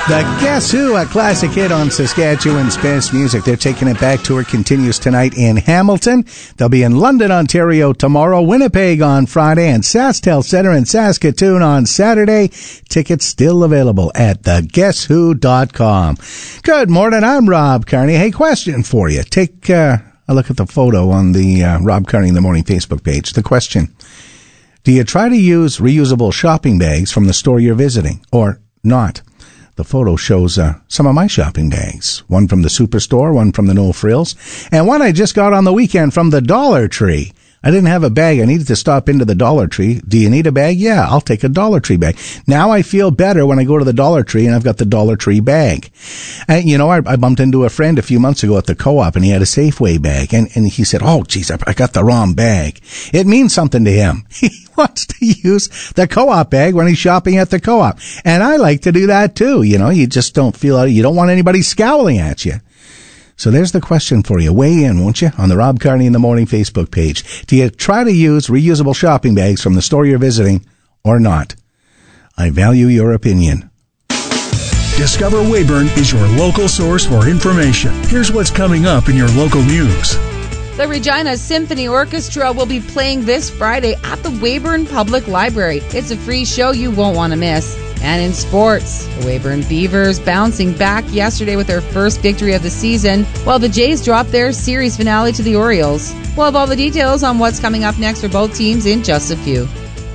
The Guess Who, a classic hit on Saskatchewan's best music. Their Taking It Back tour continues tonight in Hamilton. They'll be in London, Ontario tomorrow, Winnipeg on Friday, and SaskTel Centre in Saskatoon on Saturday. Tickets still available at theguesswho.com. Good morning, I'm Rob Carney. Hey, question for you. Take a look at the photo on the Rob Carney in the Morning Facebook page. The question: do you try to use reusable shopping bags from the store you're visiting or not? The photo shows some of my shopping bags. One from the Superstore, one from the No Frills, and one I just got on the weekend from the Dollar Tree. I didn't have a bag. I needed to stop into the Dollar Tree. Do you need a bag? Yeah, I'll take a Dollar Tree bag. Now I feel better when I go to the Dollar Tree and I've got the Dollar Tree bag. And, you know, I bumped into a friend a few months ago at the Co-op and he had a Safeway bag. And he said, oh, geez, I got the wrong bag. It means something to him. He wants to use the Co-op bag when he's shopping at the Co-op. And I like to do that too. You know, you just don't feel, you don't want anybody scowling at you. So there's the question for you. Weigh in, won't you, on the Rob Carney in the Morning Facebook page. Do you try to use reusable shopping bags from the store you're visiting or not? I value your opinion. Discover Weyburn is your local source for information. Here's what's coming up in your local news. The Regina Symphony Orchestra will be playing this Friday at the Weyburn Public Library. It's a free show you won't want to miss. And in sports, the Weyburn Beavers bouncing back yesterday with their first victory of the season, while the Jays dropped their series finale to the Orioles. We'll have all the details on what's coming up next for both teams in just a few.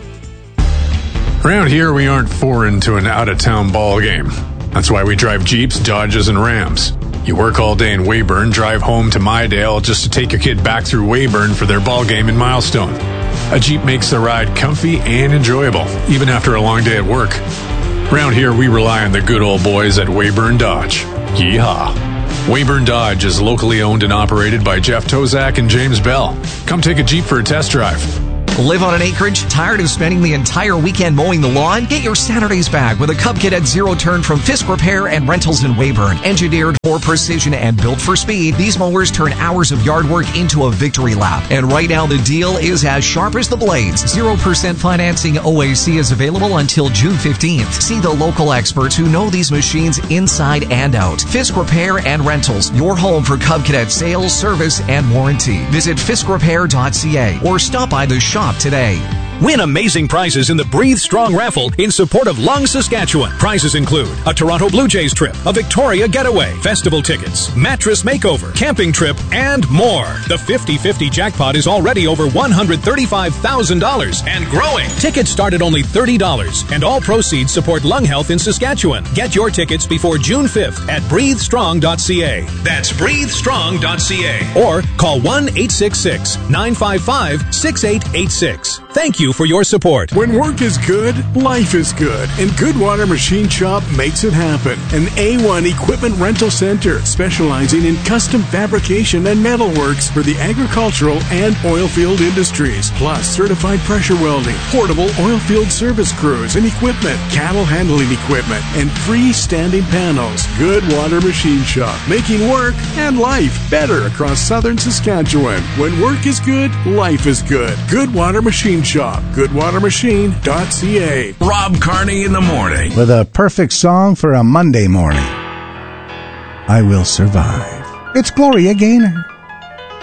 Around here, we aren't foreign to an out-of-town ball game. That's why we drive Jeeps, Dodges, and Rams. You work all day in Weyburn, drive home to Mydale just to take your kid back through Weyburn for their ball game in Milestone. A Jeep makes the ride comfy and enjoyable, even after a long day at work. Around here, we rely on the good old boys at Weyburn Dodge. Yeehaw! Weyburn Dodge is locally owned and operated by Jeff Tozak and James Bell. Come take a Jeep for a test drive. Live on an acreage? Tired of spending the entire weekend mowing the lawn? Get your Saturdays back with a Cub Cadet Zero Turn from Fisk Repair and Rentals in Weyburn. Engineered for precision and built for speed, these mowers turn hours of yard work into a victory lap. And right now the deal is as sharp as the blades. 0% financing OAC is available until June 15th. See the local experts who know these machines inside and out. Fisk Repair and Rentals, your home for Cub Cadet sales, service, and warranty. Visit fiskrepair.ca or stop by the shop today. Win amazing prizes in the Breathe Strong raffle in support of Lung, Saskatchewan. Prizes include a Toronto Blue Jays trip, a Victoria getaway, festival tickets, mattress makeover, camping trip, and more. The 50-50 jackpot is already over $135,000 and growing. Tickets start at only $30, and all proceeds support lung health in Saskatchewan. Get your tickets before June 5th at breathestrong.ca. That's breathestrong.ca. Or call 1-866-955-6886. Thank you for your support. When work is good, life is good. And Goodwater Machine Shop makes it happen. An A1 equipment rental center specializing in custom fabrication and metalworks for the agricultural and oil field industries. Plus certified pressure welding, portable oil field service crews and equipment, cattle handling equipment, and freestanding panels. Goodwater Machine Shop, making work and life better across southern Saskatchewan. When work is good, life is good. Goodwater Machine Shop, goodwatermachine.ca. Rob Carney in the Morning. With a perfect song for a Monday morning. I Will Survive. It's Gloria Gaynor.